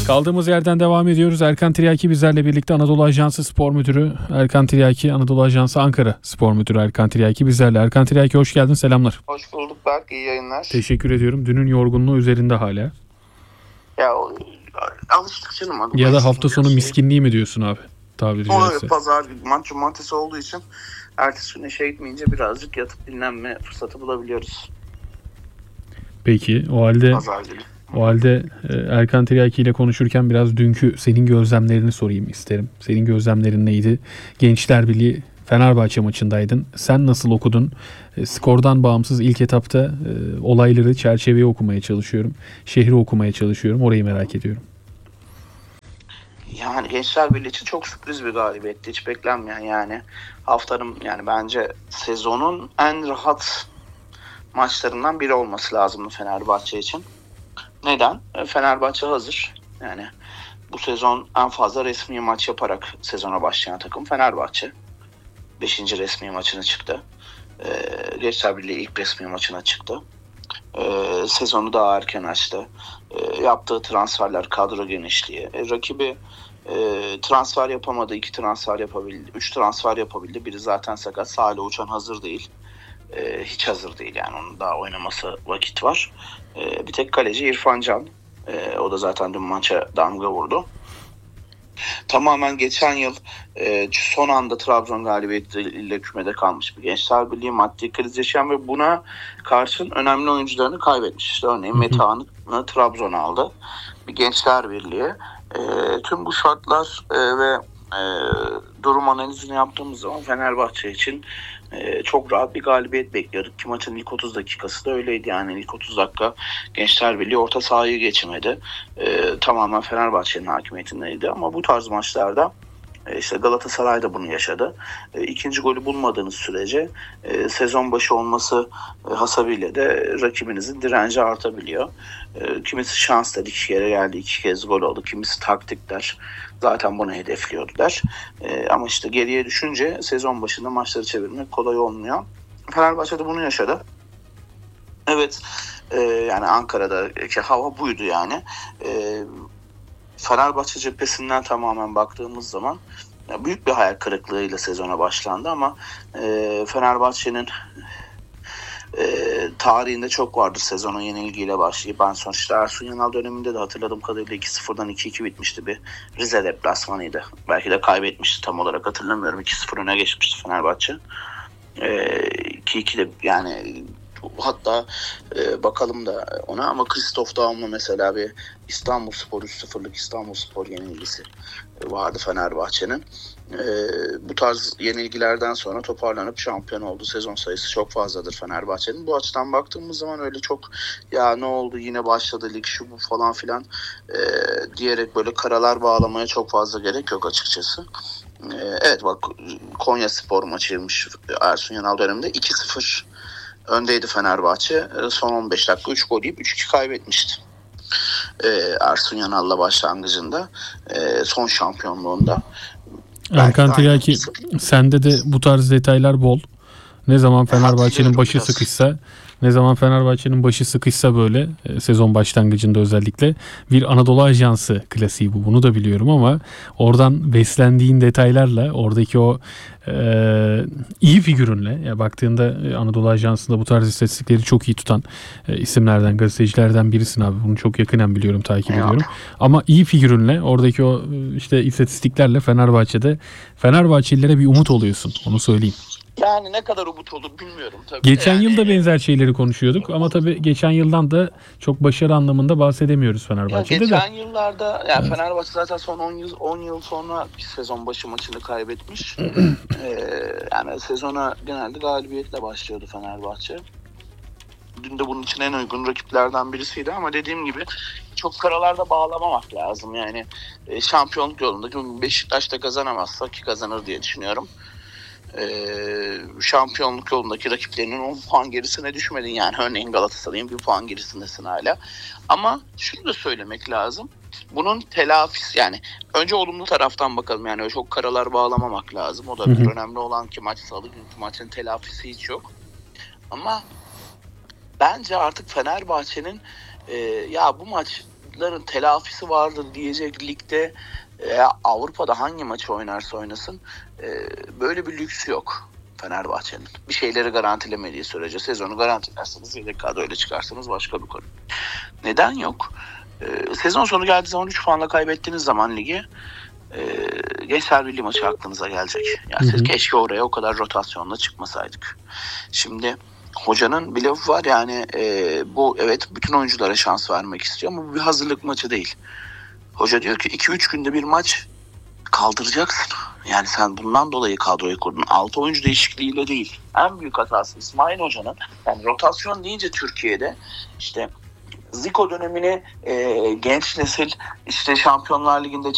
Kaldığımız yerden devam ediyoruz. Erkan Tiryaki bizlerle birlikte, Anadolu Ajansı Spor Müdürü Erkan Tiryaki, Anadolu Ajansı Ankara Spor Müdürü Erkan Tiryaki bizlerle. Erkan Tiryaki hoş geldin, selamlar. Hoş bulduk Berk, iyi yayınlar. Teşekkür ediyorum. Dünün yorgunluğu üzerinde hala. Ya alıştık canım. Ya da hafta sonu miskinliği mi diyorsun abi? Tabiri caizse. Pazar cumartesi olduğu için ertesi gün işe gitmeyince birazcık yatıp dinlenme fırsatı bulabiliyoruz. Peki o halde Erkan Tiryaki ile konuşurken biraz dünkü senin gözlemlerini sorayım isterim. Senin gözlemlerin neydi? Gençler Birliği Fenerbahçe maçındaydın. Sen nasıl okudun? Skordan bağımsız ilk etapta olayları, çerçeveyi okumaya çalışıyorum. Şehri okumaya çalışıyorum. Orayı merak ediyorum. Yani Gençler Birliği için çok sürpriz bir galibiyetti. Hiç beklenmeyen, yani haftanın, yani bence sezonun en rahat maçlarından biri olması lazımdı Fenerbahçe için. Neden? Fenerbahçe hazır. Yani bu sezon en fazla resmi maç yaparak sezona başlayan takım Fenerbahçe. 5. resmi maçına çıktı. Gençler Birliği ilk resmi maçına çıktı. Sezonu daha erken açtı. Yaptığı transferler, kadro genişliği. Rakibi transfer yapamadı, 2 transfer yapabildi, 3 transfer yapabildi. Biri zaten sakat. Salih Uçan hazır değil. Hiç hazır değil, yani onun daha oynaması vakit var. Bir tek kaleci İrfan Can. O da zaten dün maça damga vurdu. Tamamen geçen yıl son anda Trabzon galibiyetiyle kümede kalmış bir Gençler Birliği, maddi kriz yaşayan ve buna karşın önemli oyuncularını kaybetmiş. İşte örneğin Metehan'ı Trabzon aldı. Bir Gençler Birliği. Tüm bu şartlar ve durum analizini yaptığımız zaman Fenerbahçe için çok rahat bir galibiyet bekliyorduk ki maçın ilk 30 dakikası da öyleydi. Yani ilk 30 dakika Gençler Birliği orta sahayı geçmedi. Tamamen Fenerbahçe'nin hakimiyetindeydi ama bu tarz maçlarda işte Galatasaray da bunu yaşadı. İkinci golü bulmadığınız sürece sezon başı olması hasabıyla de rakibinizin direnci artabiliyor. Kimisi şans dedi, 2 kere geldi, 2 kez gol oldu. Kimisi taktikler, zaten bunu hedefliyordu der. Ama işte geriye düşünce sezon başında maçları çevirmek kolay olmuyor. Fenerbahçe de bunu yaşadı. Evet, yani Ankara'daki hava buydu yani. Fenerbahçe cephesinden tamamen baktığımız zaman büyük bir hayal kırıklığıyla sezona başlandı ama Fenerbahçe'nin tarihinde çok vardır sezonun yenilgiyle başlayıp ben sonuçta Ersun Yanal döneminde de hatırladığım kadarıyla 2-0'dan 2-2 bitmişti, bir Rize deplasmanıydı. Belki de kaybetmişti, tam olarak hatırlamıyorum. 2-0 öne geçmişti Fenerbahçe. 2-2 de yani, hatta bakalım da ona, ama Christoph Daum'la mesela bir İstanbulspor 3-0'lık İstanbulspor yenilgisi vardı Fenerbahçe'nin. Bu tarz yenilgilerden sonra toparlanıp şampiyon oldu. Sezon sayısı çok fazladır Fenerbahçe'nin. Bu açıdan baktığımız zaman öyle çok ya ne oldu yine başladı lig şu bu falan filan diyerek böyle karalar bağlamaya çok fazla gerek yok açıkçası. Evet bak, Konyaspor maçıymış Ersun Yanal döneminde, 2-0 öndeydi Fenerbahçe. Son 15 dakika 3 gol yiyip 3-2 kaybetmişti. Ersun Yanal'la başlangıcında son şampiyonluğunda. Erkan Tiryaki, sende de bu tarz detaylar bol. Ne zaman Fenerbahçe'nin başı sıkışsa böyle sezon başlangıcında özellikle bir Anadolu Ajansı klasiği bu. Bunu da biliyorum ama oradan beslendiğin detaylarla, oradaki o iyi figürünle, ya baktığında Anadolu Ajansı'nda bu tarz istatistikleri çok iyi tutan isimlerden, gazetecilerden birisin abi. Bunu çok yakinen biliyorum, takip ediyorum. Ama iyi figürünle, oradaki o işte istatistiklerle Fenerbahçelilere bir umut oluyorsun. Onu söyleyeyim. Yani ne kadar umut olur bilmiyorum tabii. Geçen yıl da benzer şeyleri konuşuyorduk ama tabii geçen yıldan da çok başarı anlamında bahsedemiyoruz Fenerbahçe'de. Geçen yıllarda yani evet. Fenerbahçe zaten son 10 yıl sonra bir sezon başı maçını kaybetmiş. Yani sezona genelde galibiyetle başlıyordu Fenerbahçe. Dün de bunun için en uygun rakiplerden birisiydi ama dediğim gibi çok karalarda bağlamamak lazım. Yani şampiyonluk yolunda Beşiktaş'ta kazanamazsa, ki kazanır diye düşünüyorum. Şampiyonluk yolundaki rakiplerinin 10 puan gerisine düşmedin yani. Örneğin Galatasaray'ın 1 puan gerisindesin hala. Ama şunu da söylemek lazım. Bunun telafisi, yani önce olumlu taraftan bakalım, yani çok karalar bağlamamak lazım. O da bir önemli olan ki maç salı günkü maçın telafisi hiç yok. Ama bence artık Fenerbahçe'nin ya bu maç sakatlıkların telafisi vardır diyecek ligde Avrupa'da hangi maçı oynarsa oynasın böyle bir lüksü yok Fenerbahçe'nin. Bir şeyleri garantilemediği sürece sezonu garantilerseniz yedek kadroyla çıkarsanız başka bir konu. Neden yok? Sezon sonu geldiği zaman 3 puanla kaybettiğiniz zaman ligi Gençler Birliği maçı aklınıza gelecek. Yani siz keşke oraya o kadar rotasyonla çıkmasaydık. Şimdi hocanın bir lafı var yani bu evet bütün oyunculara şans vermek istiyor ama bu bir hazırlık maçı değil. Hoca diyor ki 2-3 günde bir maç kaldıracaksın. Yani sen bundan dolayı kadroyu kurdun. 6 oyuncu değişikliğiyle değil. En büyük hatası İsmail Hoca'nın. Yani rotasyon deyince Türkiye'de işte Zico dönemini genç nesil işte Şampiyonlar Ligi'nde